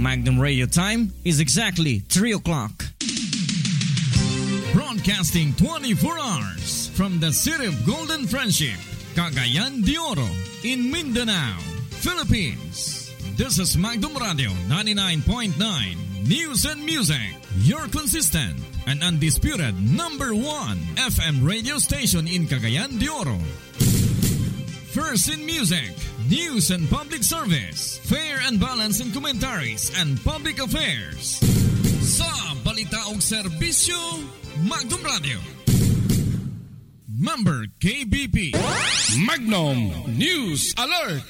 Magnum Radio time is exactly 3 o'clock. Broadcasting 24 hours from the city of Golden Friendship, Cagayan de Oro, in Mindanao, Philippines. This is Magnum Radio 99.9 News and Music, your consistent and undisputed number 1 FM radio station in Cagayan de Oro. First in music, news and public service, fair and balanced in commentaries and public affairs. Sa balita o serbisyo, Magnum Radio. Member KBP. Magnum News Alert.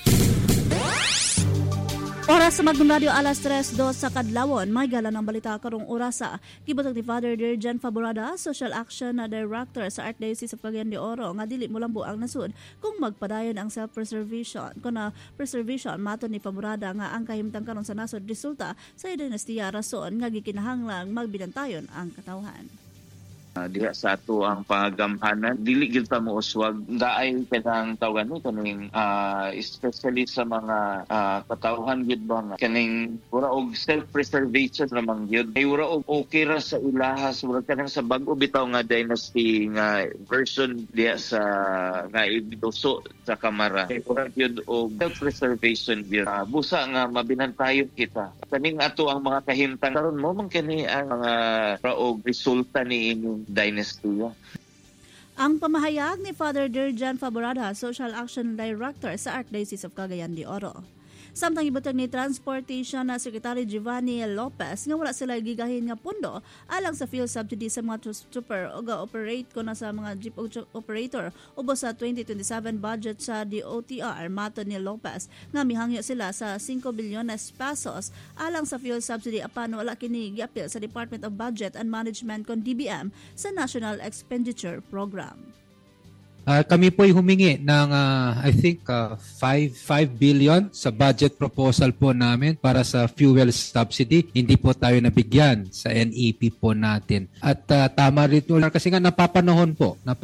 Oras sa Magnum Radio alas 3:02 sa kadlawon. May gala ng balita karong orasa. Gibutang ni Father Dirjan Faborada, Social Action Director sa Archdiocese of Cagayan de Oro, nga dili mo lang buang nasud kung magpadayon ang self-preservation. Kung na preservation, mato ni Faborada nga ang kahimtang karon sa nasud resulta sa dinastiya rason nga gikinahanglang magbinantayon ang katawhan. Diha sa ato ang pagamhanan, dili gyud ta mo uswag daay kanang tawagan ni kaning especially sa mga katawhan gyud ba nga kaning ura og self-preservation lamang gyud ay ura og okay ra sa ilahas ura kanang sa bag-o bitaw nga dynasty nga version diha sa nga ibidoso sa kamara ay ura gyud og self-preservation gyud busa nga mabinantayon kita kaning ato ang mga kahimtang karon mo man kani ang mga raog resulta ni dynasty. Ang pamahayag ni Father Dirjan Faborada, Social Action Director sa Archdiocese of Cagayan de Oro. Samtang ibutang ni Transportation na Secretary Giovanni Lopez nga wala sila gigahin nga pundo alang sa fuel subsidy sa mga super o ga-operate ko na sa mga jeep operator ubos sa 2027 budget sa DOTR. Mato ni Lopez nga mihangyo sila sa 5 bilyones pesos alang sa fuel subsidy apan wala kini giapil sa Department of Budget and Management kon DBM sa National Expenditure Program. Kami po ay humingi ng I think 5 billion sa budget proposal po namin para sa fuel subsidy. Hindi po tayo nabigyan sa NEP po natin. At tama rito kasi nga napapanahon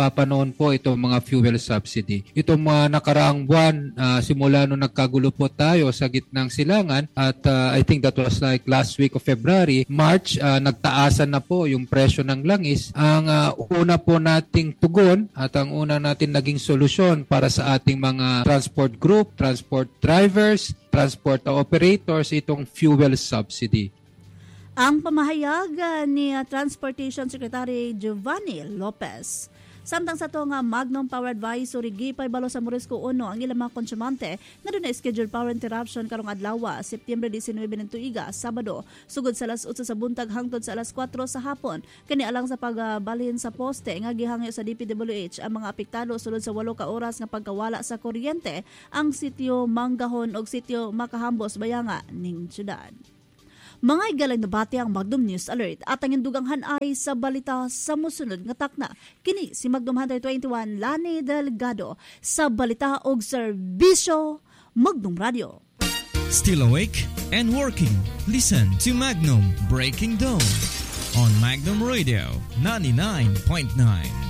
po itong mga fuel subsidy. Itong mga nakaraang buwan simula nung nagkagulo po tayo sa gitnang silangan at I think that was like last week of February, March, nagtaasan na po yung presyo ng langis. Ang una po nating tugon at ang una natin naging solusyon para sa ating mga transport group, transport drivers, transport operators, itong fuel subsidy. Ang pamahayag ni Transportation Secretary Giovanni Lopez. Samtang sa to nga Magnum Power Advisory gipay balo sa Morisco 1 ang ilang mga konsyumante nga doon na scheduled power interruption karong adlaw, September 19 ng tuiga, Sabado, sugod sa alas 8 sa buntag hangtod sa alas 4 sa hapon. Kani alang sa pagbalhin sa poste nga gihangyo sa DPWH ang mga apektado sulod sa 8 ka oras nga pagkawala sa kuryente ang sitio Manggahon ug sitio Makahambos bayanga ning syudad. Mga igalang nabati ang Magnum News Alert at ang indugang hanay sa balita sa musunod nga takna. Kini si Magnum 121 Lani Delgado sa balita og serbisyo Magnum Radio. Still awake and working? Listen to Magnum Breaking Dawn on Magnum Radio 99.9.